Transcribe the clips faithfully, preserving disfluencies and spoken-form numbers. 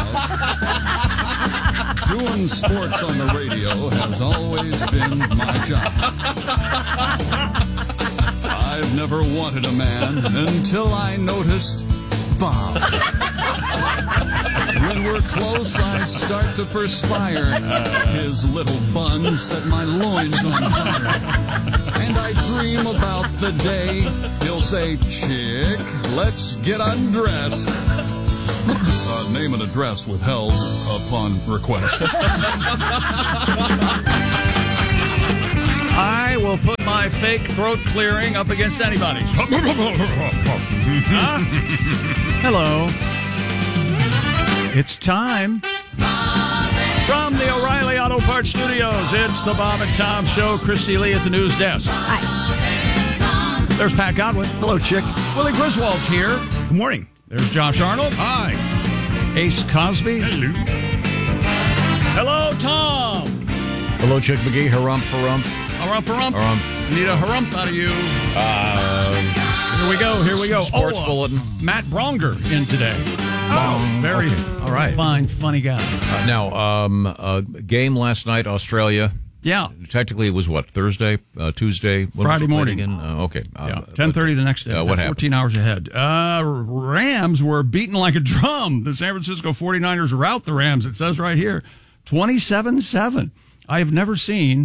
Doing sports on the radio has always been my job. I've never wanted a man until I noticed Bob. When we're close, I start to perspire. His little bun set my loins on fire. And I dream about the day he'll say, "Chick, let's get undressed." Uh, name and address withheld upon request. I will put my fake throat clearing up against anybody's. Huh? Hello. It's time. From the O'Reilly Auto Parts Studios, it's the Bob and Tom Show. Christy Lee at the news desk. Hi. There's Pat Godwin. Hello, Chick. Willie Griswold's here. Good morning. There's Josh Arnold. Hi. Ace Cosby. Hello. Hello, Tom. Hello, Chick McGee. Harumph, harumph. Harumph, harumph. Harumph. I need a harumph out of you. Uh, Here we go. Here we go. Sports oh, uh, bulletin. Matt Bronger in today. Oh, very okay. All right. fine, funny guy. Uh, now, um, uh, game last night, Australia. Yeah. Technically, it was what, Thursday, uh, Tuesday? When Friday was it played morning. Again? Uh, okay. Uh, Yeah, ten thirty the next day. Uh, what happened? fourteen hours ahead. Uh, Rams were beaten like a drum. The San Francisco forty-niners rout the Rams. It says right here, twenty-seven seven. I have never seen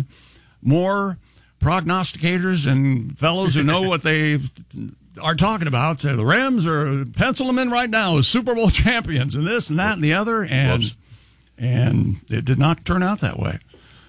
more prognosticators and fellows who know what they are talking about say the Rams are pencil them in right now as Super Bowl champions and this and that and the other. And, Whoops. and it did not turn out that way.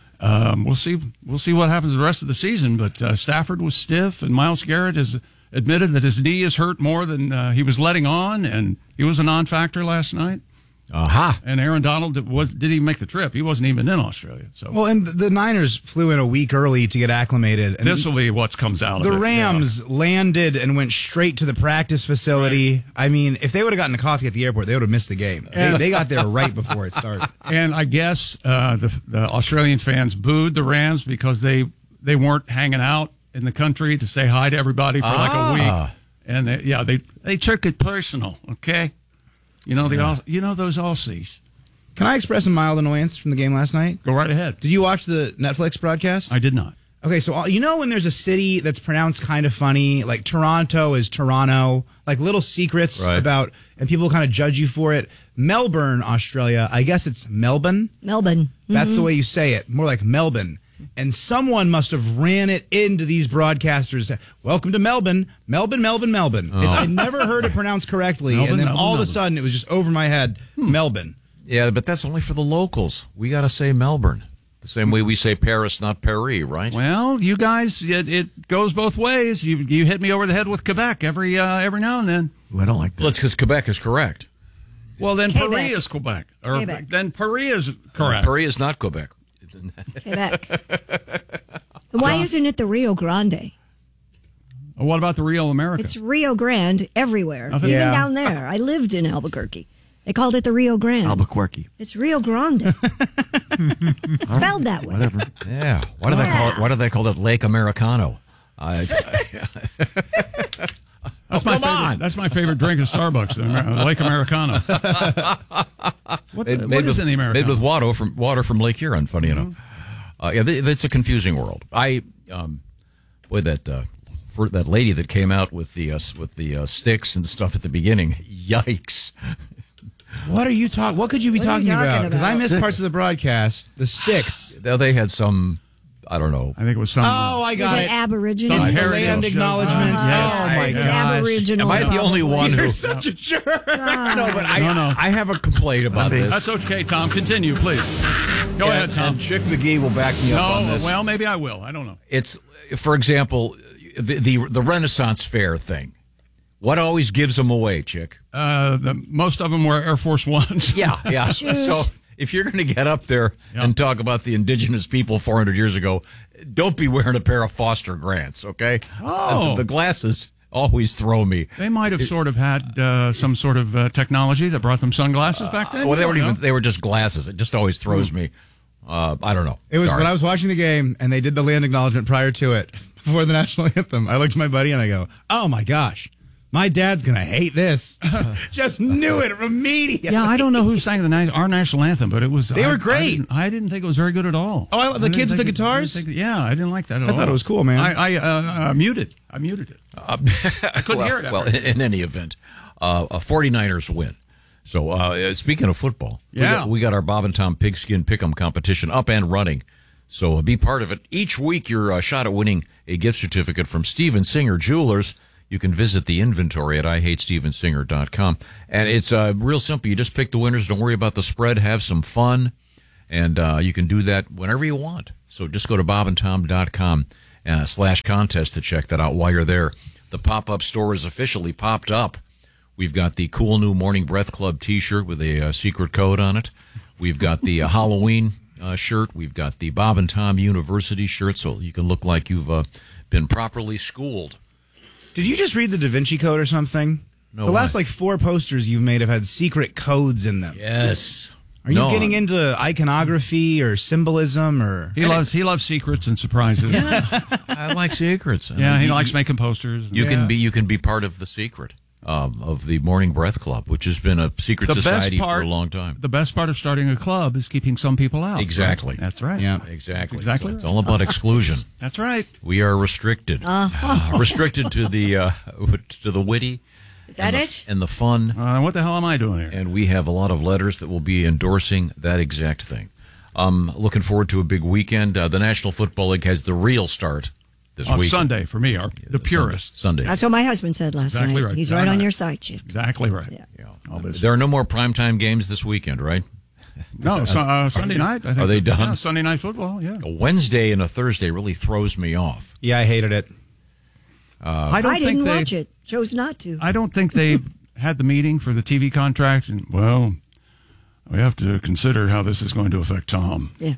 Um, we'll see. We'll see what happens the rest of the season. But uh, Stafford was stiff, and Myles Garrett has admitted that his knee is hurt more than uh, he was letting on, and he was a non-factor last night. Aha. And Aaron Donald did, was didn't even make the trip. He wasn't even in Australia. So Well, and the Niners flew in a week early to get acclimated. And this will be what comes out the of it. Rams landed and went straight to the practice facility. Right. I mean, if they would have gotten a coffee at the airport, they would have missed the game. They, they got there right before it started. And I guess uh, the, the Australian fans booed the Rams because they they weren't hanging out in the country to say hi to everybody for like a week. And they, yeah, they they took it personal. Okay, you know the yeah. you know those Aussies. Can I express a mild annoyance from the game last night? Go right ahead. Did you watch the Netflix broadcast? I did not. Okay, so you know when there's a city that's pronounced kind of funny, like Toronto is Toronto, like little secrets right. about, and people kind of judge you for it. Melbourne, Australia, I guess it's Melbourne. Melbourne. Mm-hmm. That's the way you say it, more like Melbourne. And someone must have ran it into these broadcasters. Welcome to Melbourne, Melbourne, Melbourne, Melbourne. Oh. It's, I never heard it pronounced correctly, Melbourne, and then Melbourne, all of a Melbourne. sudden it was just over my head, hmm. Melbourne. Yeah, but that's only for the locals. We got to say Melbourne. The same way we say Paris, not Paris, right? Well, you guys, it, it goes both ways. You you hit me over the head with Quebec every uh, every now and then. Ooh, I don't like that. Well, it's because Quebec is correct. Well, then Quebec. Paris is Quebec. Or Quebec. then Paris is correct. Uh, Paris is not Quebec. Quebec. And why isn't it the Rio Grande? What about the real America? It's Rio Grande everywhere, Nothing- even Yeah. down there. I lived in Albuquerque. They called it the Rio Grande. Albuquerque. It's Rio Grande. It's spelled that way. Whatever. Yeah. Why do they call it? Why do they call it Lake Americano? I, That's Oh, my come favorite. on. That's my favorite drink at Starbucks, the Amer- Lake Americano. What, Made- the, made what is with, in the Americano? Made with water from water from Lake Huron. Funny enough, uh, yeah, th- it's a confusing world. I, um, boy, that uh, for that lady that came out with the uh, with the uh, sticks and stuff at the beginning. Yikes! What are you talking? What could you be What are you talking talking about? Because I about? missed parts of the broadcast. The sticks. Now, they had some, I don't know. I think it was some. Oh, I Is got it it. Aboriginal? Some It's the heritage. land acknowledgement. Uh, yes. Oh my It's gosh! Aboriginal. Am I the only one who? You're such a jerk. No, but I, No, no. I have a complaint about this. That's okay, Tom. Continue, please. Go and, ahead, Tom. and Chick McGee will back me up on No, this. well, maybe I will. I don't know. It's, for example, the, the the Renaissance Fair thing. What always gives them away, Chick? Uh, the, most of them were Air Force Ones. Yeah, yeah. Shoes. So if you're going to get up there Yeah. and talk about the indigenous people four hundred years ago, don't be wearing a pair of Foster Grants, okay? Oh. The, the glasses always throw me. They might have sort of had uh, some sort of uh, technology that brought them sunglasses back then. Well, they You weren't don't even. know. They were just glasses. It just always throws me. Uh, I don't know. It was Sorry. when I was watching the game and they did the land acknowledgement prior to it, before the national anthem. I looked at my buddy and I go, "Oh my gosh, My dad's going to hate this. Just knew it immediately. Yeah, I don't know who sang the na- our national anthem, but it was. They I, were great. I didn't, I didn't think it was very good at all. Oh, I, the I didn't kids with the think it- guitars? I didn't think- yeah, I didn't like that at I all. thought it was cool, man. I, I uh, uh, muted. I muted it. I couldn't well, hear it. Well, in, in any event, uh, a 49ers win. So, uh, speaking of football, we, Yeah. got, we got our Bob and Tom Pigskin Pick'em competition up and running. So uh, be part of it. Each week, you're a shot at winning a gift certificate from Steven Singer Jewelers. You can visit the inventory at I hate steven singer dot com. And it's uh, real simple. You just pick the winners. Don't worry about the spread. Have some fun. And uh, you can do that whenever you want. So just go to bob and tom dot com uh, slash contest to check that out while you're there. The pop-up store is officially popped up. We've got the cool new Morning Breath Club T-shirt with a uh, secret code on it. We've got the uh, Halloween uh, shirt. We've got the Bob and Tom University shirt, so you can look like you've uh, been properly schooled. Did you just read the Da Vinci Code or something? No, the last why? like four posters you've made have had secret codes in them. Yes. Are you No, getting into iconography or symbolism or? He loves he loves secrets and surprises. Yeah, I like secrets. I yeah mean, he you- likes making posters. You Yeah. can be you can be part of the secret um, of the Morning Breath Club, which has been a secret The best society part- for a long time. The best part of starting a club is keeping some people out. Exactly. Right? That's right. Yeah. Exactly. Exactly. So it's all about exclusion. That's right. We are restricted, Uh-huh. restricted to the uh, to the witty Is that and the, it? and the fun. Uh, what the hell am I doing here? And we have a lot of letters that will be endorsing that exact thing. Um, looking forward to a big weekend. Uh, the National Football League has the real start this On week. Sunday for me, our, the purists. Sunday. That's what my husband said last Exactly night. right. He's John right on and I- your side, Chief. Exactly right. Yeah. Yeah. All this- There are no more primetime games this weekend, right? No, so, uh, Sunday night. I think. Are they done? Yeah, Sunday night football. Yeah. A Wednesday and a Thursday really throws me off. Yeah, I hated it. I don't I think didn't they. watch it. Chose not to. I don't think they had the meeting for the T V contract, and well, we have to consider how this is going to affect Tom. Yeah.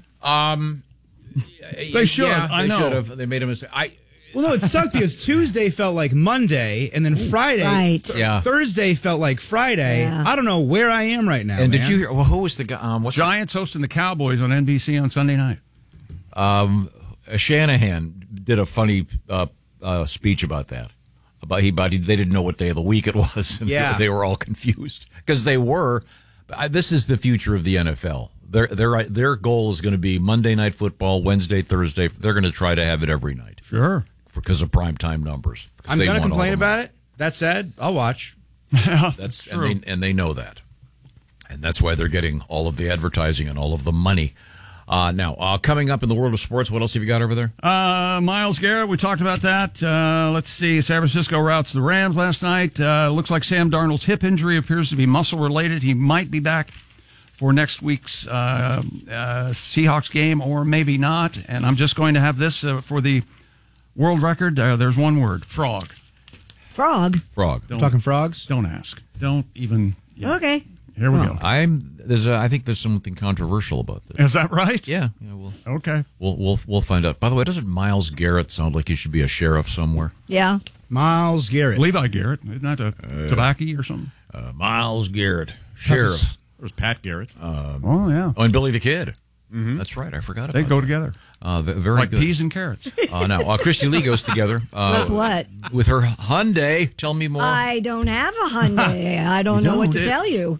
They should. Yeah, I they know. should have. They made a mistake. I. Well, no, it sucked because Tuesday felt like Monday, and then Friday, Right. th- Yeah. Thursday felt like Friday. Yeah. I don't know where I am right now. And did man. you hear? Well, who was the guy? Um, what's the- Giants hosting the Cowboys on N B C on Sunday night. um, Shanahan did a funny uh, uh, speech about that. About he, about he, they didn't know what day of the week it was. And Yeah. they were all confused because they were. I, this is the future of the N F L. Their their their goal is going to be Monday Night Football, Wednesday, Thursday. They're going to try to have it every night Sure. because of primetime numbers. 'Cause I'm they going to want all complain the about money. it. That said, I'll watch. That's and they and they know that, and that's why they're getting all of the advertising and all of the money. Uh, now, uh, coming up in the world of sports, what else have you got over there? Uh, Miles Garrett, we talked about that. Uh, let's see. San Francisco routs the Rams last night. Uh, looks like Sam Darnold's hip injury appears to be muscle related. He might be back for next week's uh, uh, Seahawks game, or maybe not. And I'm just going to have this uh, for the world record. Uh, there's one word: frog. Frog. Frog. Don't, Talking frogs? don't ask. Don't even. yeah. Okay. Here we go. I'm there's a, I think there's something controversial about this. Is that right? Yeah, yeah, we'll Okay. we'll we'll we'll find out. By the way, doesn't Miles Garrett sound like he should be a sheriff somewhere? Yeah. Miles Garrett. Levi Garrett. Isn't that a tobacco or something? Uh, Miles Garrett, sheriff. There's Pat Garrett. Oh, yeah. Oh, and Billy the Kid. That's right. I forgot about They go that. together. Uh, v- very Like good. peas and carrots. Uh, now, uh, Christy Lee goes together uh, With what? with her Hyundai. Tell me more. I don't have a Hyundai. I don't know what to don't? tell you.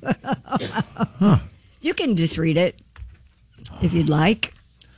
You can just read it if you'd like.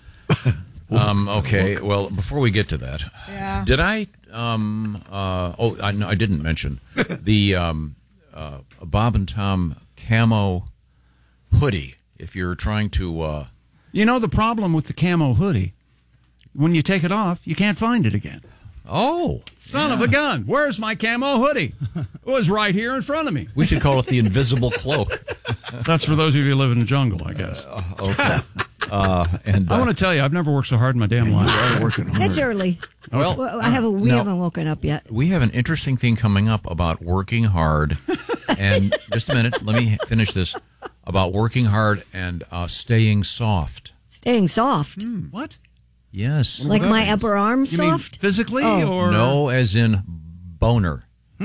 Um, okay. Well, before we get to that, Yeah. did I? Um, uh, oh, I, no, I didn't mention the um, uh, Bob and Tom camo hoodie. If you're trying to, uh, You know the problem with the camo hoodie? When you take it off, you can't find it again. oh, Son of a gun. Where's my camo hoodie? It was right here in front of me. we should call it the invisible cloak. That's for those of you who live in the jungle, I guess. Okay. Uh, and I uh, want to tell you, I've never worked so hard in my damn life. It's early. well, Well, I haven't. We no. haven't woken up yet. we have an interesting thing coming up about working hard. And just a minute, let me finish this. About working hard and uh, staying soft. Staying soft, What? Yes. like my upper arm You mean soft. physically Oh. or No, as in boner.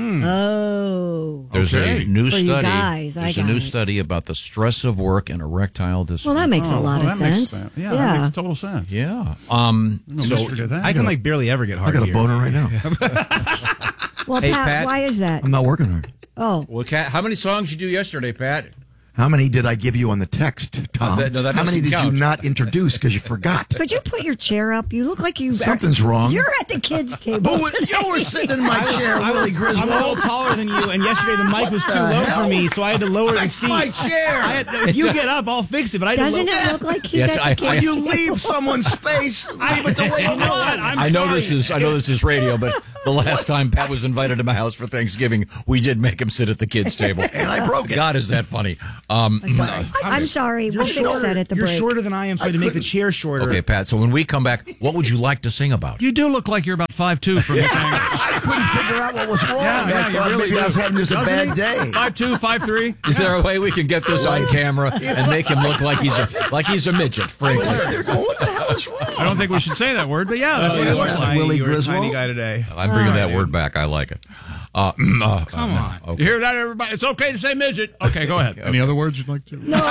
Oh, There's Okay. a new For you study. guys, I there's a got new it. study about the stress of work and erectile dysfunction. well, that makes a Oh, lot well, of that makes sense. sense. Yeah, that makes total sense. yeah. Um. No so mystery to that. I can like barely ever get hard. I got a here. boner right now. Well, Hey, Pat, Pat. why is that? I'm not working hard. Oh, Well, Kat, how many songs you do yesterday, Pat? How many did I give you on the text, Tom? Uh, that- no, that How many doesn't did count. you not introduce because you forgot? could you put your chair up? You look like you. Something's wrong. You're at the kids' table. Oh, today. you were sitting in my chair, I Willie was, Griswold. I'm a little taller than you, and yesterday the mic What was too the low hell? for me, so I had to lower the That's seat. my chair. I had, if you get up, I'll fix it. But I had Doesn't to lower, it look like he's Yes, at I- the kids' I- When you table? leave someone's space, leave it the way You it know was. what? I'm I know sorry. this is I know this is radio, but the last time Pat was invited to my house for Thanksgiving, we did make him sit at the kids' table, And I broke it. God, is that funny? Um, I'm sorry. We'll fix Shorter. that at the You're break. shorter than I am, so I had to make the chair shorter. okay, Pat. So when we come back, what would you like to sing about? You do look like you're about five two from this angle. I couldn't figure out what was wrong. Yeah, I yeah, you thought really maybe do. I was having just a Doesn't bad he? day. Five two, five three. Is there a way we can get this on camera and make him look like he's a like he's a midget? I was Frankly, sitting there going, what the hell is wrong? I don't think we should say that word, but yeah, that's what you it looks are like. tiny, Willie you're a Griswold. tiny guy today. I'm bringing that word back. I like it. Uh, uh, Come on. You Okay. hear that, everybody? It's okay to say midget. Okay, go ahead. Any other words you'd like to? No,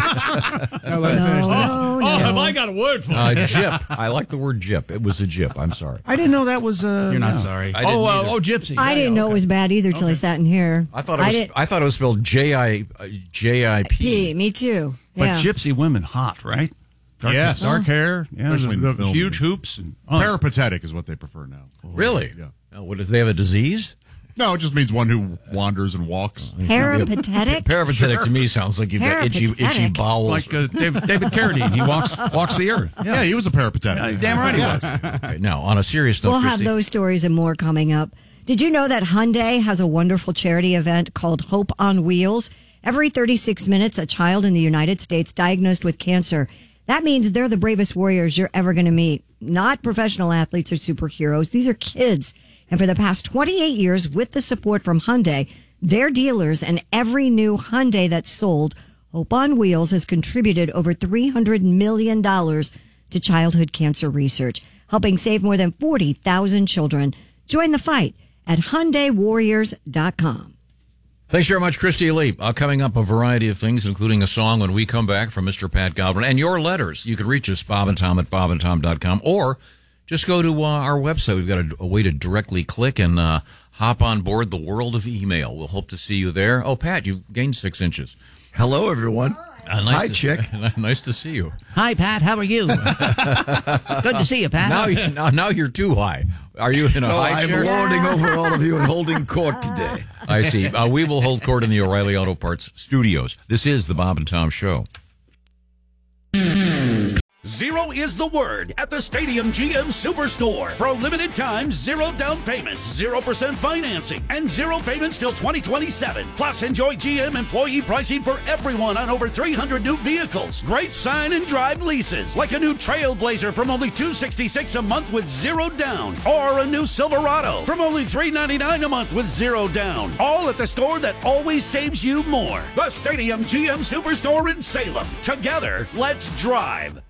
let me finish this. Oh, Oh, no. have I got a word for it? Uh, jip. I like the word jip. It was a jip. I'm sorry. I didn't know that was. Uh, You're not no. sorry. I didn't Oh, uh, either. oh, gypsy. I Yeah, didn't yeah, know okay. it was bad either till I sat in here. I thought it was. I, didn't- thought it was spelled J I uh, J I P. P. Me too. But Yeah. gypsy women, hot, right? Dark, Yes. dark hair, yeah, Especially the, in the film. huge hoops. And, oh. Peripatetic is what they prefer now. Really? Yeah. Oh, what, does they have a disease? No, it just means one who wanders and walks. Peripatetic. Peripatetic to me sounds like you've got itchy, itchy Peripatetic. bowels. like uh, David, David Carradine. He walks walks the earth. Yeah, Yeah, he was a peripatetic. Yeah, damn right he was. Okay, now, on a serious note, We'll have Christy, those stories and more coming up. Did you know that Hyundai has a wonderful charity event called Hope on Wheels? Every thirty-six minutes, a child in the United States diagnosed with cancer. That means they're the bravest warriors you're ever going to meet. Not professional athletes or superheroes. These are kids. And for the past twenty-eight years, with the support from Hyundai, their dealers, and every new Hyundai that's sold, Hope on Wheels has contributed over three hundred million dollars to childhood cancer research, helping save more than forty thousand children. Join the fight at Hyundai Warriors dot com. thanks very much, Christy Lee. Uh, coming up, a variety of things, including a song when we come back from Mister Pat Goblin. And your letters. You can reach us, Bob and Tom at bob and tom dot com, or just go to uh, our website. We've got a, a way to directly click and uh, hop on board the world of email. We'll hope to see you there. Oh, Pat, you've gained six inches. Hello, everyone. Uh, nice Hi, to, chick. Nice to see you. Hi, Pat. How are you? Good to see you, Pat. Now, you- now, now you're too high. Are you in a Oh, high I'm chair? lording over all of you and holding court today. I see. Uh, we will hold court in the O'Reilly Auto Parts studios. This is the Bob and Tom Show. Zero is the word at the Stadium G M Superstore. For a limited time, zero down payments, zero percent financing, and zero payments till twenty twenty-seven. Plus, enjoy G M employee pricing for everyone on over three hundred new vehicles. Great sign and drive leases, like a new Trailblazer from only two hundred sixty-six dollars a month with zero down, or a new Silverado from only three hundred ninety-nine dollars a month with zero down. All at the store that always saves you more. The Stadium G M Superstore in Salem. Together, let's drive.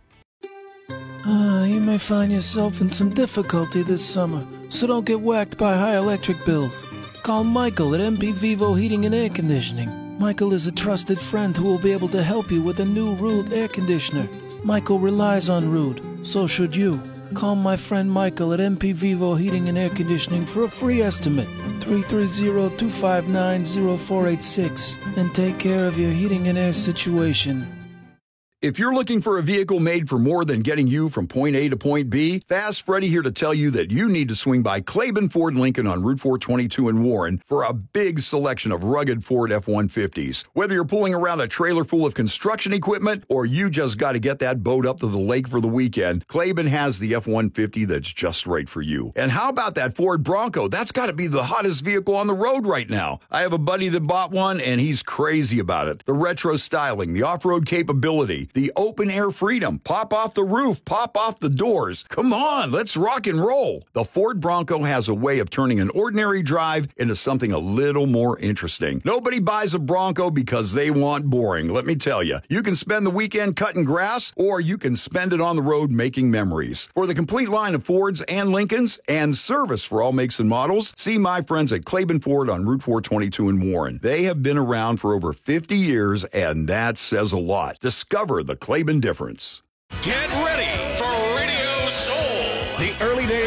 Uh, you may find yourself in some difficulty this summer, so don't get whacked by high electric bills. Call Michael at M P Vivo Heating and Air Conditioning. Michael is a trusted friend who will be able to help you with a new Rude air conditioner. Michael relies on Rude, so should you. Call my friend Michael at M P Vivo Heating and Air Conditioning for a free estimate, three three zero, two five nine, zero four eight six, and take care of your heating and air situation. If you're looking for a vehicle made for more than getting you from point A to point B, Fast Freddy here to tell you that you need to swing by Claiborne Ford Lincoln on Route four twenty-two in Warren for a big selection of rugged Ford F one fifties. Whether you're pulling around a trailer full of construction equipment or you just got to get that boat up to the lake for the weekend, Claiborne has the F one fifty that's just right for you. And how about that Ford Bronco? That's got to be the hottest vehicle on the road right now. I have a buddy that bought one and he's crazy about it. The retro styling, the off-road capability, the open air freedom, pop off the roof, pop off the doors. Come on, let's rock and roll. The Ford Bronco has a way of turning an ordinary drive into something a little more interesting. Nobody buys a Bronco because they want boring, let me tell you. You can spend the weekend cutting grass, or you can spend it on the road making memories. For the complete line of Fords and Lincolns and service for all makes and models, see my friends at Claiborne Ford on Route four twenty-two in Warren. They have been around for over fifty years, and that says a lot. Discover the Claiborne difference. Get ready for Radio Soul. The early days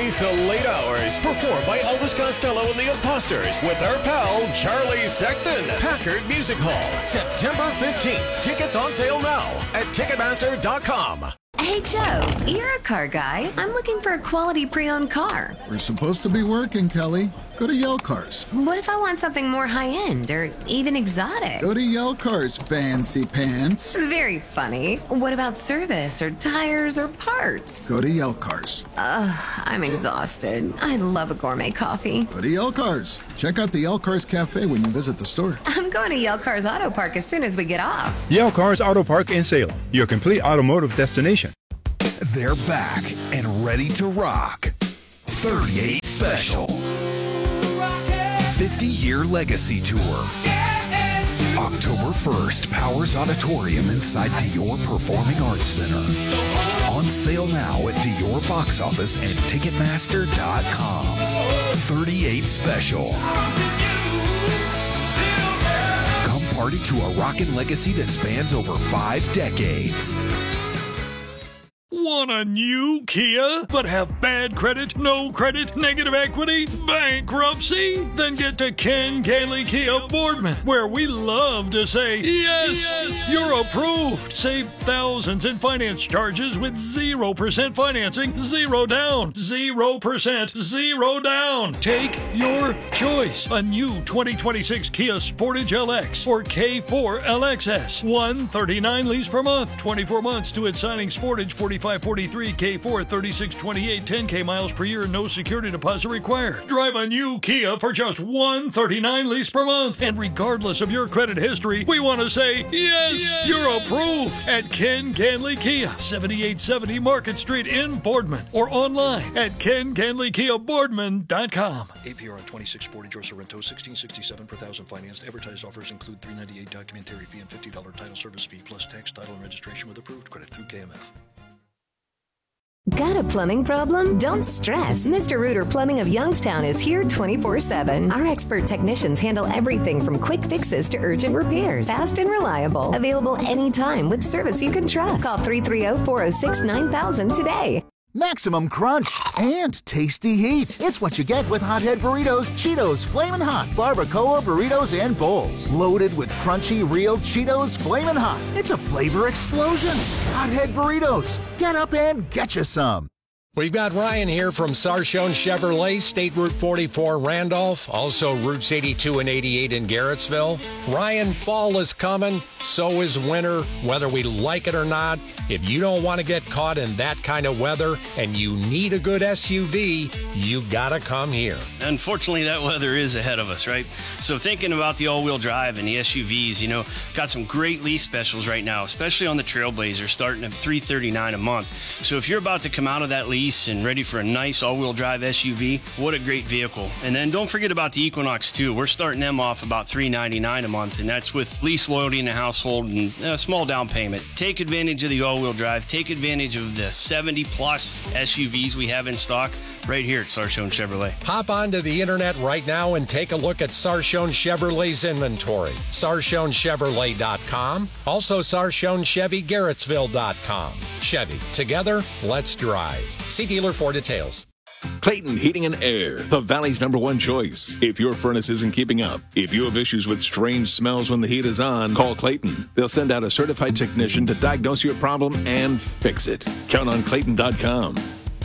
weekdays to late hours. Performed by Elvis Costello and the Imposters with our pal Charlie Sexton. Packard Music Hall, September fifteenth. Tickets on sale now at Ticketmaster dot com. Hey, Joe, you're a car guy. I'm looking for a quality pre-owned car. We're supposed to be working, Kelly. Go to Yell Cars. What if I want something more high-end or even exotic? Go to Yell Cars, fancy pants. Very funny. What about service or tires or parts? Go to Yell Cars. Ugh, I'm exhausted. I love a gourmet coffee. Go to Yell Cars. Check out the Yell Cars Cafe when you visit the store. I'm going to Yell Cars Auto Park as soon as we get off. Yell Cars Auto Park in Salem, your complete automotive destination. They're back and ready to rock. thirty-eight Special. fifty-year legacy tour. October first, Powers Auditorium inside Dior Performing Arts Center. On sale now at Dior Box Office and Ticketmaster dot com. thirty-eight Special. Come party to a rockin' legacy that spans over five decades. Want a new Kia, but have bad credit, no credit, negative equity, bankruptcy? Then get to Ken Ganley Kia Boardman, where we love to say, yes, yes, you're approved. Save thousands in finance charges with zero percent financing, zero down, zero percent, zero down. Take your choice. A new twenty twenty-six Kia Sportage L X or K four L X S. one thirty-nine lease per month, twenty-four months to its signing. Sportage forty-five forty-three, K four thirty-six twenty-eight, ten K miles per year, no security deposit required. Drive a new Kia for just one thirty-nine lease per month. And regardless of your credit history, we want to say, yes, yes, you're approved at Ken Ganley Kia, seventy-eight seventy Market Street in Boardman, or online at ken ganley kia boardman dot com. A P R on twenty-six Sportage or Sorrento, sixteen sixty-seven per thousand financed. Advertised offers include three ninety-eight documentary fee and fifty dollars title service fee plus tax, title, and registration with approved credit through K M F. Got a plumbing problem? Don't stress. Mister Rooter Plumbing of Youngstown is here twenty-four seven. Our expert technicians handle everything from quick fixes to urgent repairs. Fast and reliable. Available anytime with service you can trust. Call three three zero, four zero six, nine thousand today. Maximum crunch and tasty heat. It's what you get with Hothead Burritos, Cheetos, Flamin' Hot, Barbacoa Burritos, and Bowls. Loaded with crunchy, real Cheetos Flamin' Hot. It's a flavor explosion. Hothead Burritos. Get up and get you some. We've got Ryan here from Sarshone Chevrolet, State Route forty-four Randolph, also routes eighty-two and eighty-eight in Garrettsville. Ryan, fall is coming, so is winter, whether we like it or not. If you don't want to get caught in that kind of weather and you need a good S U V, you gotta come here. Unfortunately, that weather is ahead of us, right? So thinking about the all-wheel drive and the S U Vs, you know, got some great lease specials right now, especially on the Trailblazer, starting at three hundred thirty-nine dollars a month. So if you're about to come out of that lease and ready for a nice all-wheel drive S U V, what a great vehicle. And then don't forget about the Equinox too. We're starting them off about three hundred ninety-nine dollars a month, and that's with lease loyalty in the household and a small down payment. Take advantage of the all-wheel drive. Take advantage of the seventy plus S U Vs we have in stock right here at Sarshone Chevrolet. Hop onto the internet right now and take a look at Sarshone Chevrolet's inventory. Sarshone Chevrolet dot com. Also Sarshone Chevy Garrettsville dot com. Chevy, together, let's drive. See dealer for details. Clayton Heating and Air, the Valley's number one choice. If your furnace isn't keeping up, if you have issues with strange smells when the heat is on, call Clayton. They'll send out a certified technician to diagnose your problem and fix it. Count on Clayton dot com.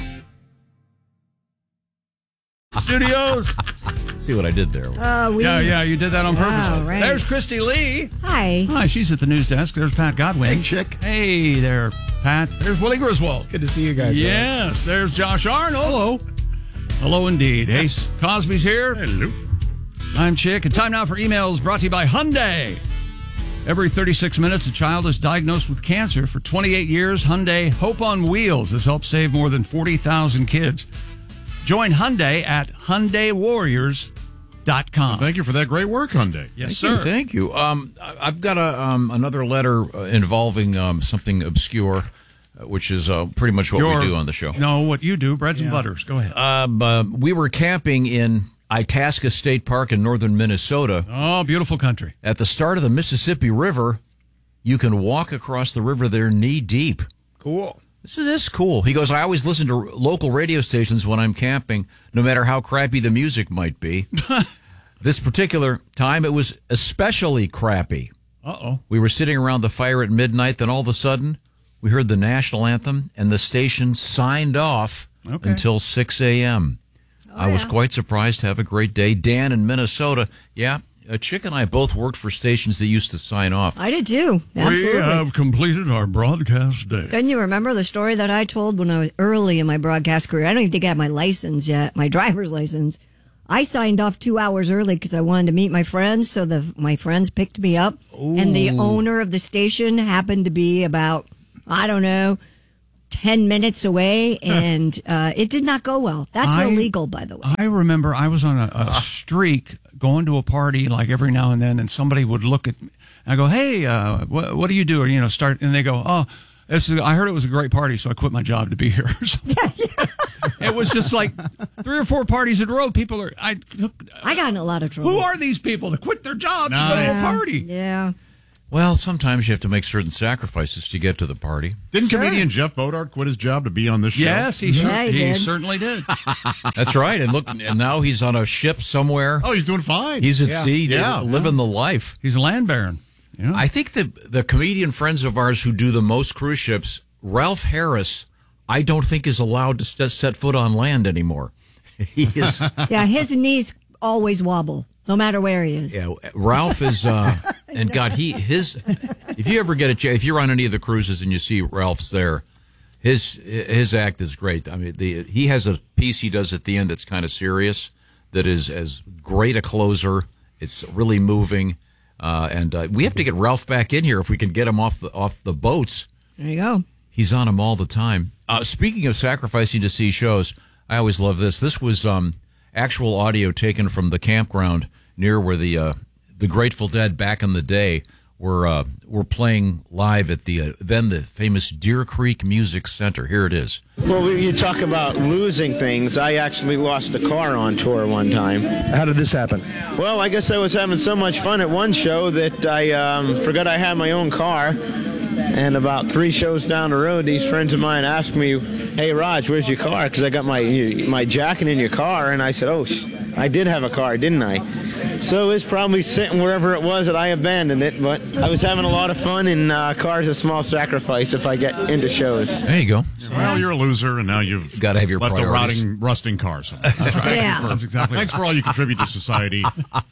Studios. See what I did there? Uh, we, yeah, yeah, you did that on purpose. Wow, right. There's Christy Lee. Hi. Hi, she's at the news desk. There's Pat Godwin. Hey, chick. Hey there, Pat. There's Willie Griswold. Good to see you guys. Yes, guys. There's Josh Arnold. Hello. Hello indeed. Ace Cosby's here. Hello. I'm Chick. And time now for emails brought to you by Hyundai. Every thirty-six minutes, a child is diagnosed with cancer. For twenty-eight years, Hyundai Hope on Wheels has helped save more than forty thousand kids. Join Hyundai at Hyundai Warriors dot com. Thank you for that great work, Hyundai. Yes, thank sir. You, thank you. Um, I've got a um, another letter uh, involving um, something obscure, uh, which is uh, pretty much what Your, we do on the show. No, what you do, breads yeah. and butters. Go ahead. Um, uh, we were camping in Itasca State Park in northern Minnesota. Oh, beautiful country. At the start of the Mississippi River, you can walk across the river there knee deep. Cool. This is this is cool. He goes, I always listen to local radio stations when I'm camping, no matter how crappy the music might be. This particular time, it was especially crappy. Uh-oh. We were sitting around the fire at midnight, then all of a sudden, we heard the national anthem, and the station signed off Okay. until six a.m. Oh, I was quite surprised. Have a great day. Dan in Minnesota. Yeah, uh, Chick and I both worked for stations that used to sign off. I did too. Absolutely. We have completed our broadcast day. Don't you remember the story that I told when I was early in my broadcast career? I don't even think I had my license yet, my driver's license. I signed off two hours early because I wanted to meet my friends. So the my friends picked me up, and the owner of the station happened to be about, I don't know, ten minutes away, and uh, it did not go well. That's I- illegal, by the way. I remember I was on a, a streak going to a party like every now and then, and somebody would look at me. And I go, hey, uh, what, what do you do? Or, you know, start, and they go, oh, this is, I heard it was a great party, so I quit my job to be here. It was just like three or four parties in a row. People are, I, I got in a lot of trouble. who are these people to quit their jobs to go to a Nice. party? Yeah. Well, sometimes you have to make certain sacrifices to get to the party. Didn't comedian Jeff Bodart quit his job to be on this show? Yes, he, cer- he certainly did. That's right. And look, and now he's on a ship somewhere. Oh, he's doing fine. He's at Yeah. sea, Yeah. living the life. He's a land baron. Yeah. I think that the comedian friends of ours who do the most cruise ships, Ralph Harris, I don't think is allowed to st- set foot on land anymore. He is. Yeah, his knees always wobble, no matter where he is. Yeah, Ralph is, uh, and God, he his. If you ever get a chance, if you're on any of the cruises and you see Ralph's there, his his act is great. I mean, the he has a piece he does at the end that's kind of serious, that is as great a closer. It's really moving, uh, and uh, we have to get Ralph back in here if we can get him off the off the boats. There you go. He's on them all the time. Uh, speaking of sacrificing to see shows, I always love this. This was um, actual audio taken from the campground near where the uh, the Grateful Dead back in the day were uh, were playing live at the uh, then the famous Deer Creek Music Center. Here it is. Well, when you talk about losing things, I actually lost a car on tour one time. How did this happen? Well, I guess I was having so much fun at one show that I um, forgot I had my own car. And about three shows down the road, these friends of mine asked me, hey, Raj, where's your car? Because I got my my jacket in your car. And I said, oh, sh- I did have a car, didn't I? So it's probably sitting wherever it was that I abandoned it. But I was having a lot of fun, and uh, car's a small sacrifice if I get into shows. There you go. Well, you're a loser, and now you've got to have your left priorities. a rotting, rusting car. somewhere. That's right. Yeah. That's exactly Thanks for all you contribute to society.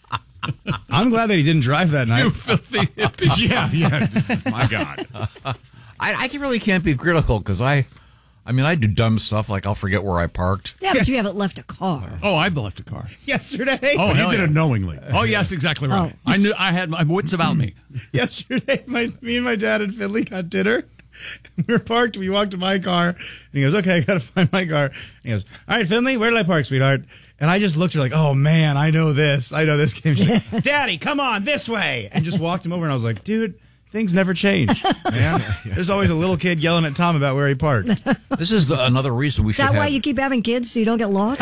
I'm glad that he didn't drive that night. You filthy hippie. yeah, yeah. My God. I, I can- really can't be critical because I, I mean, I do dumb stuff like I'll forget where I parked. Yeah, but you haven't left a car. Oh, I've left a car. Yesterday. Oh, But he hell did yeah. it knowingly. Oh, yes, exactly right. I knew I had my wits about me. Yesterday, my, me and my dad and Finley got dinner. We were parked. We walked to my car, and he goes, "Okay, I gotta find my car." And he goes, "All right, Finley, where did I park, sweetheart?" And I just looked at her like, "Oh man, I know this. I know this game." She's like, "Daddy, come on this way," and just walked him over. And I was like, "Dude, things never change, man. There's always a little kid yelling at Tom about where he parked." This is the, another reason we Is should that have. why you keep having kids so you don't get lost?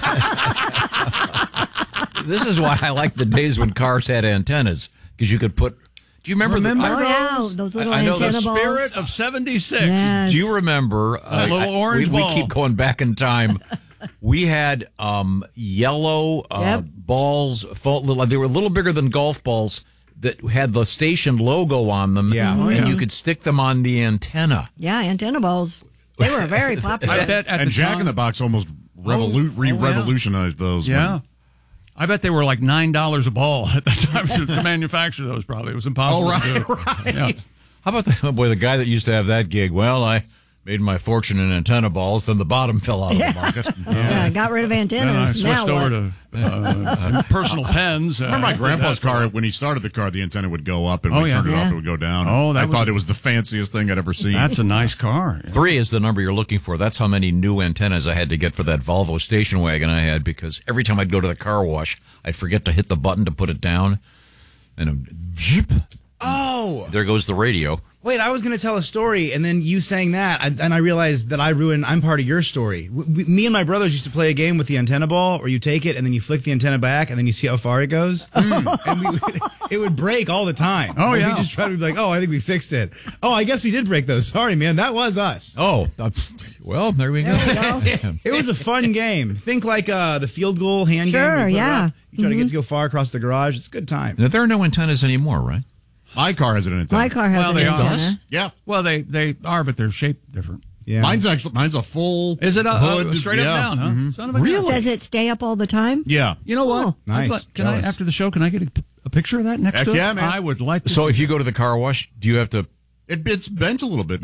This is why I like the days when cars had antennas because you could put. Do you remember? Remember the, Oh, yeah, those little I know the antenna balls. Spirit of seventy-six. Yes. Do you remember? Uh, A little I- orange we, we ball. keep going back in time. We had um, yellow uh, Yep. balls. Fo- little- They were a little bigger than golf balls that had the station logo on them. Yeah. Oh, and yeah. you could stick them on the antenna. Yeah, antenna balls. They were very popular. I bet at and the Jack time, in the Box almost revolu- Oh, oh, yeah. re-revolutionized those. Yeah. when- I bet they were like nine dollars a ball at that time to, to manufacture those. Probably it was impossible. Oh, right, to do. right. Yeah. How about the oh boy, the guy that used to have that gig? Well, I made my fortune in antenna balls. Then the bottom fell out of the market. Yeah, got rid of Then I antennas. switched Now over what? to uh, personal pens. Uh, Remember my grandpa's that- car, when he started the car, the antenna would go up, and Oh, when he yeah. turned it off, Yeah. it would go down. Oh, that I was- thought it was the fanciest thing I'd ever seen. That's a nice car. Three is the number you're looking for. That's how many new antennas I had to get for that Volvo station wagon I had because every time I'd go to the car wash, I'd forget to hit the button to put it down. And a zip, Oh, there goes the radio. Wait, I was going to tell a story, and then you saying that, I, and I realized that I ruined. I'm part of your story. W- we, me and my brothers used to play a game with the antenna ball, where you take it and then you flick the antenna back, and then you see how far it goes. Mm. And we would, it would break all the time. Oh, and yeah. We just try to be like, oh, I think we fixed it. Oh, I guess we did break those. Sorry, man, that was us. Oh, uh, well, there we go. There we go. It was a fun game. Think like uh, the field goal hand Sure, game. We put yeah. around. You try to Mhm. get to go far across the garage. It's a good time. Now, there are no antennas anymore, right? My car has an antenna. My car has Well, an they antenna. are. Yeah. Well, they, they are, but they're shaped different. Yeah. Mine's actually mine's a full. Is it a, hood? a straight yeah. up down, huh? Mhm. Son of a gun. Does it stay up all the time? Yeah. You know what? Oh, nice. I'd like- Can I, Jealous. after the show, can I get a, a picture of that next Heck to yeah, it? man. I would like to. So see if you go to the car wash, do you have to? It, it's bent a little bit.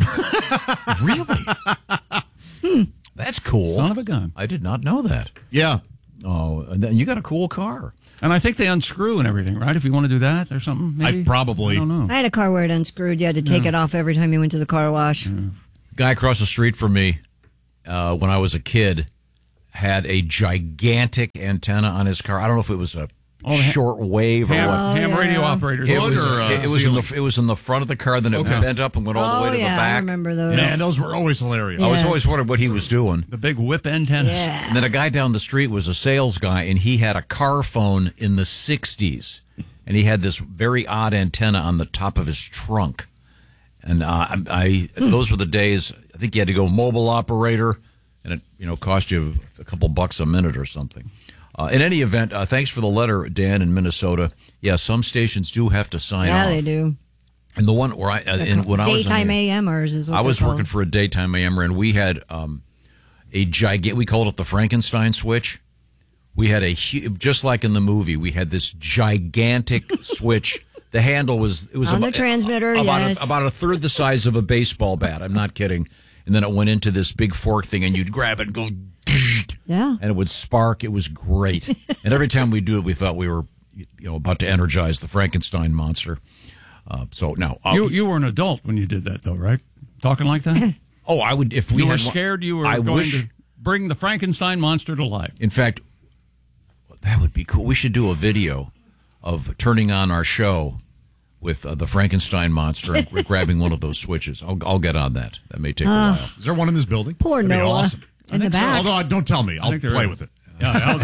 Really? That's cool. Son of a gun. I did not know that. Yeah. Oh, and then you got a cool car. And I think they unscrew and everything, right? If you want to do that or something, maybe? I probably. I don't know. I had a car where it unscrewed. You had to take it off every time you went to the car wash. Guy across the street from me, uh, when I was a kid, had a gigantic antenna on his car. I don't know if it was a Oh, the ha- short wave or Ham, what. Oh, ham yeah. radio operators. It Hood was, or, uh, it, it was in ceiling? the it was in the front of the car, then it Okay. bent up and went all Oh, the way to yeah, the I back. remember those. Man, those were always hilarious. I was Yes. always wondering what he was doing. The big whip antennas. Yeah. And then a guy down the street was a sales guy, and he had a car phone in the sixties, and he had this very odd antenna on the top of his trunk. And uh, I, I those were the days. I think you had to go mobile operator, and it you know cost you a couple bucks a minute or something. Uh, in any event, uh, thanks for the letter, Dan, in Minnesota. Yeah, some stations do have to sign Yeah, off. they do. And the one where I, uh, in, when I was in Daytime the- AMers is what I was they're working called. for a daytime A M, and we had um, a gigantic. We called it the Frankenstein switch. We had a hu- just like in the movie. We had this gigantic switch. The handle was it was On the about, transmitter, about, yes. a, about a third the size of a baseball bat. I'm not kidding. And then it went into this big fork thing, and you'd grab it and go, Yeah. and it would spark. It was great. And every time we do it, we thought we were, you know, about to energize the Frankenstein monster. Uh, so now You you were an adult when you did that, though, right? Talking like that? Oh, I would if we you were had, scared you were I going wish, to bring the Frankenstein monster to life. In fact, that would be cool. We should do a video of turning on our show with uh, the Frankenstein monster and grabbing one of those switches. I'll, I'll get on that. That may take a Uh, while. Is there one in this building? Poor That'd be Noah. awesome. In the back. Although, uh, don't tell me. I'll think there play is. with it. Yeah,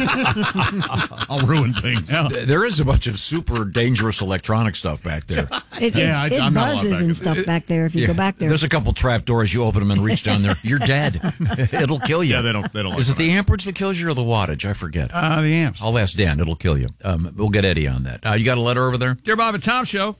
I'll ruin things. There is a bunch of super dangerous electronic stuff back there. It, Yeah, I- it I'm not allowed buzzes back and in stuff there. back there if you Yeah. go back there. There's a couple trap doors. You open them and reach down there. You're dead. It'll kill you. Yeah, they don't. They don't. Is like it the amperage that kills you or the wattage? I forget. uh, the amps. I'll ask Dan. It'll kill you. Um, we'll get Eddie on that. Uh, you got a letter over there? Dear Bob and Tom Show.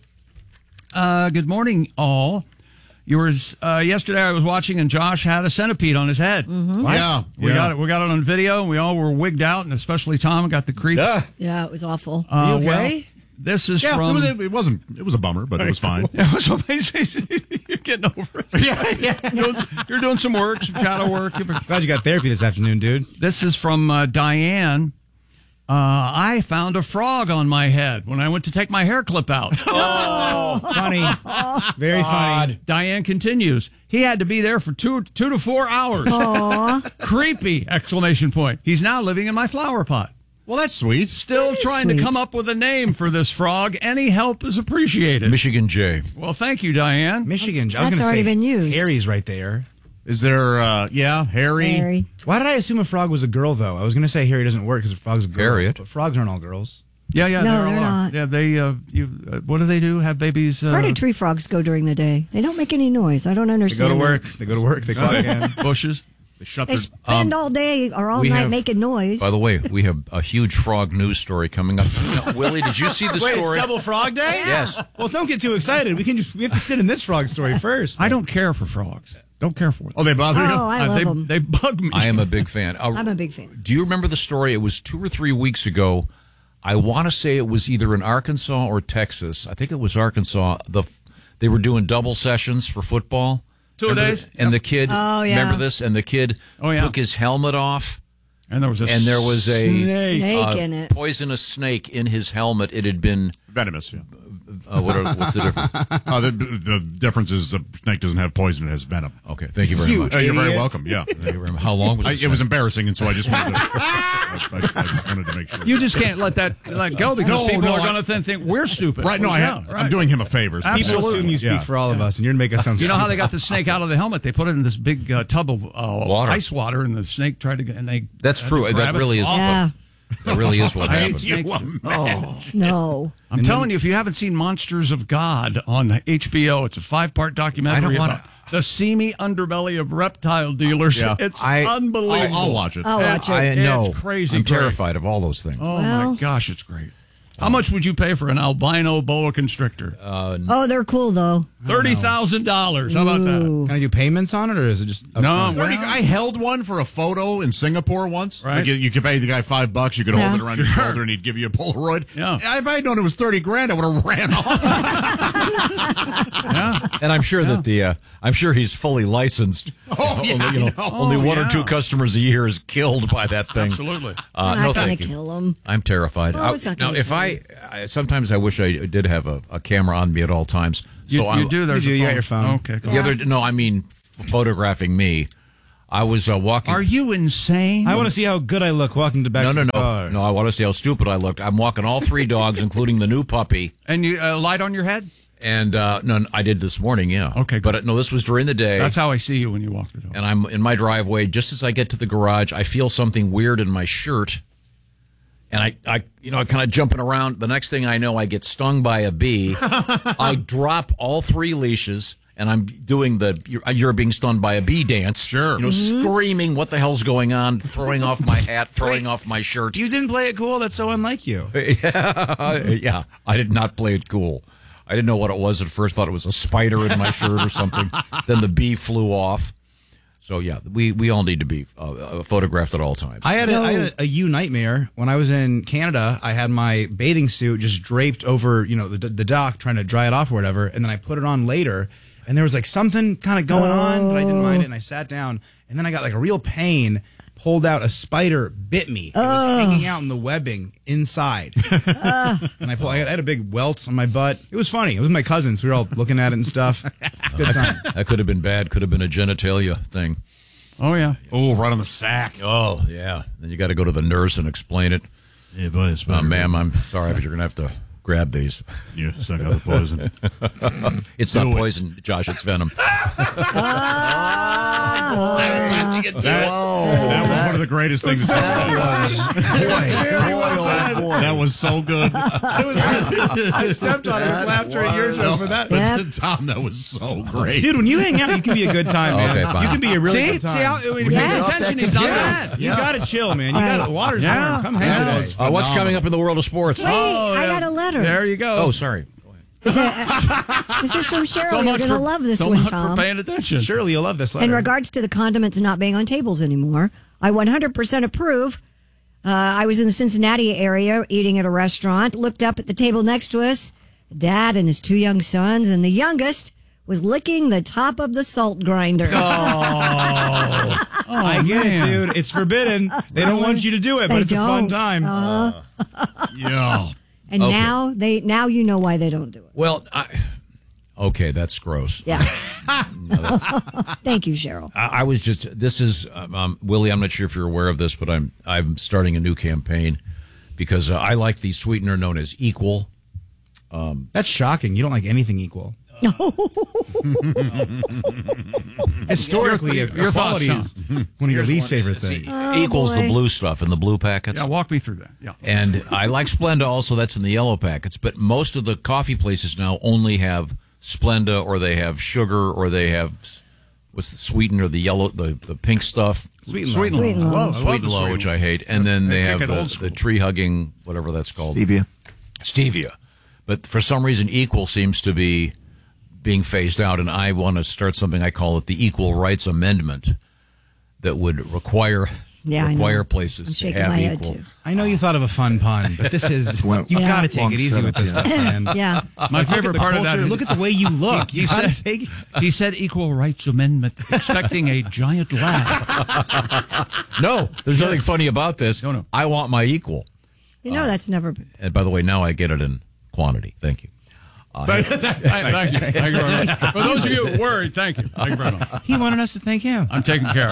Uh, good morning, all. You were uh, yesterday. I was watching, and Josh had a centipede on his head. Mm-hmm. What? Yeah, we yeah. got it. We got it on video, and we all were wigged out, and especially Tom got the creeps. Yeah. Yeah, it was awful. Uh, You well, okay? this is Yeah, from. it, was, it wasn't. It was a bummer, but it was fine. It was amazing. You're getting over it. Yeah, yeah. You're doing, you're doing some work, some shadow work. You're- Glad you got therapy this afternoon, dude. This is from uh, Diane. Uh, I found a frog on my head when I went to take my hair clip out. Oh, funny. Very funny. Diane continues. He had to be there for two two to four hours. Aw. Creepy! Exclamation point. He's now living in my flower pot. Well, that's sweet. Still That is trying to sweet. come up with a name for this frog. Any help is appreciated. Michigan J. Well, thank you, Diane. Michigan. I was That's gonna already say been used. Harry's right there. Is there? Uh, yeah, Harry. Harry. Why did I assume a frog was a girl, though? I was going to say Harry doesn't work because a frog's a girl. Harriet. But frogs aren't all girls. Yeah, yeah, No, there they're are. not. Yeah, they. Uh, you. Uh, what do they do? Have babies? Uh, Where do tree frogs go during the day? They don't make any noise. I don't They understand. go to that. work. They go to work. They clock in. bushes. They shut They their. spend all day or all we night have- making noise. By the way, we have a huge frog news story coming up. Now, Willie, did you see the Wait, story? it's Double Frog Day? Yes. Well, don't get too excited. We can just we have to sit in this frog story first. I don't care for frogs. Don't care for them. Oh, they bother you? Oh, I Uh, love they, them. they bug me. I am a big fan. Uh, I'm a big fan. Do you remember the story? It was two or three weeks ago. I want to say it was either in Arkansas or Texas. I think it was Arkansas. The they were doing double sessions for football. Two Remember days? this? And the kid. Oh, yeah. Remember this? And the kid Oh, yeah. took his helmet off. And there was a And there was a Snake uh, in it. poisonous snake in his helmet. It had been Venomous, yeah. Uh, what are, what's the difference? Uh, the, the difference is the snake doesn't have poison; it has venom. Okay, thank you very You much. Uh, you're very idiot. welcome. Yeah. Thank you very much. How long was I, it? it was embarrassing, and so I just wanted to. I, I, I just wanted to make sure. You just can't let that let go because No, people no, are I- going to think we're stupid. Right? No, I, Yeah, I'm doing him a favor. People Absolutely. assume you speak Yeah. for all of us, and you're going to make us sound You know how they stupid. got the snake out of the helmet? They put it in this big uh, tub of uh, Water. ice water, and the snake tried to get. And they That's had true. to grab That it. really is. Awful. Yeah. That really is what I hate happened. snakes. Oh, no. I'm telling you, if you haven't seen Monsters of God on H B O, it's a five-part documentary I don't wanna- about the seamy underbelly of reptile dealers. Yeah. It's I- unbelievable. I'll, I'll watch it. I'll watch it. I know. It's crazy. I'm great. terrified of all those things. Oh Well- my gosh, it's great. How much would you pay for an albino boa constrictor? Uh, Oh, they're cool, though. Thirty thousand dollars. How about that? Ooh. Can I do payments on it, or is it just No, upfront? well- Thirty- I held one for a photo in Singapore once. Right. Like you, you could pay the guy five bucks. You could Yeah. hold it around your Sure. shoulder, and he'd give you a Polaroid. Yeah. If I had known it was thirty grand, I would have ran off. Yeah. And I'm sure that the uh, I'm sure he's fully licensed. Oh, yeah, only, you know, I know. only Oh, one yeah. or two customers a year is killed by that thing. Absolutely. Uh, I'm no, not going thank to you. kill them. I'm terrified. Oh, I- it's not now, gonna if kill I, I sometimes I wish I did have a, a camera on me at all times. You, so you I'm, do. There's You do, a you got your phone. Okay. Cool. The other no, I mean photographing me. I was uh, walking. Are you insane? I want to see how good I look walking to back no, to no, the no, car. no. I want to see how stupid I looked. I'm walking all three dogs, including the new puppy. And you uh, light on your head? And uh, no, no, I did this morning. Yeah. Okay, But good. uh, no, this was during the day. That's how I see you when you walk the dog. And I'm in my driveway. Just as I get to the garage, I feel something weird in my shirt, and I, I you know, kind of jumping around. The next thing I know, I get stung by a bee. I drop all three leashes, and I'm doing the you're, you're being stung by a bee dance. Sure. You know, screaming, "What the hell's going on?" Throwing off my hat, throwing off my shirt. You didn't play it cool. That's so unlike you. yeah, yeah. I did not play it cool. I didn't know what it was at first. Thought it was a spider in my shirt or something. Then the bee flew off. So yeah, we, we all need to be uh, uh, photographed at all times. I had, No. a, I had a, a you nightmare when I was in Canada. I had my bathing suit just draped over, you know, the the dock, trying to dry it off or whatever, and then I put it on later, and there was like something kind of going on, but I didn't mind it, and I sat down, and then I got like a real pain. Pulled out, a spider bit me. It was hanging out in the webbing inside, and I pulled. I had a big welt on my butt. It was funny. It was my cousins. We were all looking at it and stuff. Good time. That could have been bad. Could have been a genitalia thing. Oh, yeah. Oh, right on the sack. Oh, yeah. Then you got to go to the nurse and explain it. Yeah, boy, it's Uh, ma'am, I'm sorry, but you're going to have to grab these. You suck out the poison. It's Do not it. poison, Josh. It's venom. That, that was one of the greatest things that's ever happened. Boy, That was so good. I stepped on it with laughter at your joke for that. Yep. Tom, that was so great. Dude, when you hang out, you can be a good time, man. Okay, fine. You can be a really See? good time. See how when he Yes. pays attention, he's not Yes. bad. You gotta chill, man. You gotta water's Yeah. warm. Come hang That today. was Uh, what's phenomenal. coming up in the world of sports? Wait, I got a letter. There you go. Oh, sorry. Is it, uh, this is from Cheryl. So You're much going to for- love this so one, much Tom. for paying attention. Surely you'll love this letter. In regards to the condiments not being on tables anymore, I one hundred percent approve. Uh, I was in the Cincinnati area eating at a restaurant, looked up at the table next to us, dad and his two young sons, and the youngest was licking the top of the salt grinder. Oh, I get man. it, dude. It's forbidden. They don't want you to do it, but They it's a fun don't. time. Uh, Yeah. and Okay. now they now you know why they don't do it. Well, I, okay, that's gross. Yeah. Thank you, Cheryl. I, I was just. This is um, um, Willie. I'm not sure if you're aware of this, but I'm I'm starting a new campaign because uh, I like the sweetener known as Equal. Um, That's shocking. You don't like anything equal. Historically, Your- your equality thoughts, is one of your Here's least one. favorite See, things. Oh, Equal's boy. the blue stuff in the blue packets. Yeah, walk me through that. Yeah. And I like Splenda also, that's in the yellow packets, but most of the coffee places now only have Splenda, or they have sugar, or they have, what's the sweetener, the yellow, the, the pink stuff. Sweet and Sweet low. and Sweet and low. low. I love Sweet the and low, sweet which and I hate. And then They they kick have it old the, school. the tree hugging, whatever that's called. Stevia. Stevia. But for some reason, Equal seems to be being phased out, and I want to start something. I call it the Equal Rights Amendment that would require Yeah, I know. require I'm places to shaking have my head, equal. too. I know you thought of a fun pun, but this is Well, you Yeah. got to take long it easy with this setup, stuff, man. Yeah. My Look at favorite the part of culture. that. Look at the way you look. He You got to said- take. He said equal rights amendment, expecting a giant laugh. No, there's nothing funny about this. No, no. I want my equal. You know that's never been. And by the way, now I get it in quantity. Thank you. Uh, thank, thank you. Thank you very much. For those of you who worried, thank you. Thank you very much. He wanted us to thank him. I'm taken care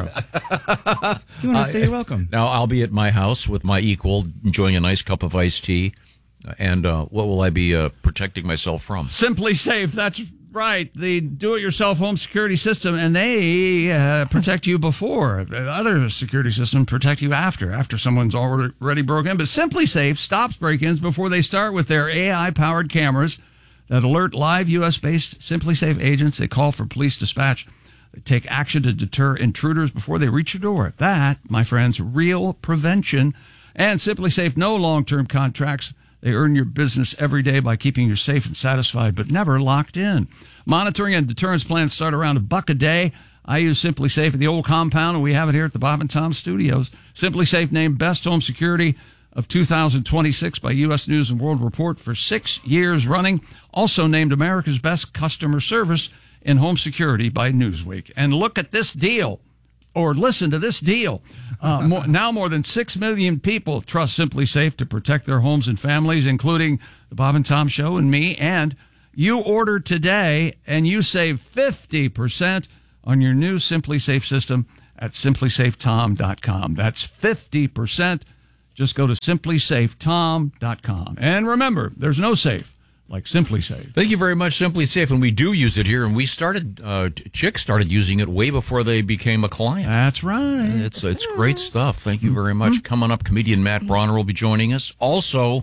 of. You want to say you're welcome. Now, I'll be at my house with my equal, enjoying a nice cup of iced tea. And uh, what will I be uh, protecting myself from? Simply Safe. That's right. The do-it-yourself home security system, and they uh, protect you before. Other security systems protect you after, after someone's already broken in. But Simply Safe stops break-ins before they start with their A I-powered cameras that alert live U S-based Simply Safe agents. They call for police dispatch. They take action to deter intruders before they reach your door. That, my friends, real prevention. And Simply Safe, no long-term contracts. They earn your business every day by keeping you safe and satisfied, but never locked in. Monitoring and deterrence plans start around a buck a day. I use Simply Safe at the old compound, and we have it here at the Bob and Tom Studios. Simply Safe named Best Home Security of two thousand twenty-six by U S News and World Report for six years running. Also named America's Best Customer Service in Home Security by Newsweek. And look at this deal, or listen to this deal. Uh, more, now more than six million people trust Simply Safe to protect their homes and families, including the Bob and Tom Show and me. And you order today and you save fifty percent on your new Simply Safe system at simply safe tom dot com. That's fifty percent. Just go to simply safe tom dot com. And remember, there's no safe like Simply Safe. Thank you very much, Simply Safe. And we do use it here. And we started, uh, Chick started using it way before they became a client. That's right. It's it's great stuff. Thank you very much. Mm-hmm. Coming up, comedian Matt Bronner will be joining us. Also,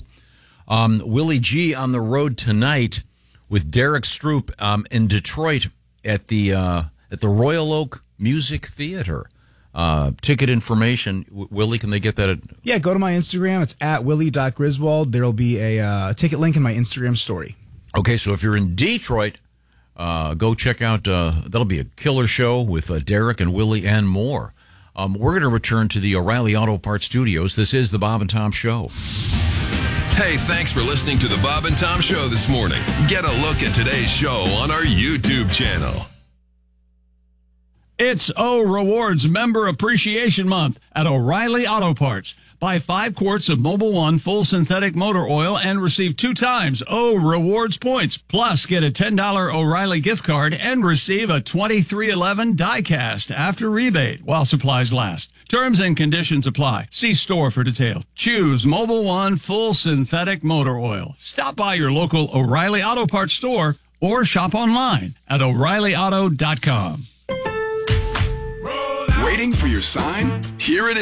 um, Willie G on the road tonight with Derek Stroop um, in Detroit at the uh, at the Royal Oak Music Theater. Uh, ticket information, w- Willie, can they get that? At- yeah, go to my Instagram. It's at willie dot griswold. There'll be a uh, ticket link in my Instagram story. Okay, so if you're in Detroit, uh, go check out, uh, that'll be a killer show with uh, Derek and Willie and more. Um, we're going to return to the O'Reilly Auto Parts Studios. This is the Bob and Tom Show. Hey, thanks for listening to the Bob and Tom Show this morning. Get a look at today's show on our YouTube channel. It's O Rewards Member Appreciation Month at O'Reilly Auto Parts. Buy five quarts of Mobil One full synthetic motor oil and receive two times O Rewards points. Plus, get a ten dollars O'Reilly gift card and receive a twenty-three eleven die-cast after rebate while supplies last. Terms and conditions apply. See store for details. Choose Mobil One full synthetic motor oil. Stop by your local O'Reilly Auto Parts store or shop online at o'reilly auto dot com. Waiting for your sign? Here it is.